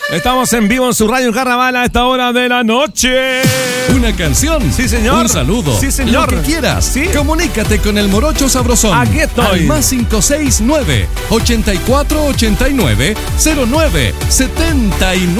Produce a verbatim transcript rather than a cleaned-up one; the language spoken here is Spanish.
Estamos en vivo en su radio Carnaval a esta hora de la noche. ¿Una canción? Sí, señor. Un saludo. Sí, señor. Lo que quieras. Sí. Comunícate con el Morocho Sabrosón. Aquí estoy. Al más cinco seis nueve, ochenta y cuatro ochenta y nueve, cero nueve setenta y nueve.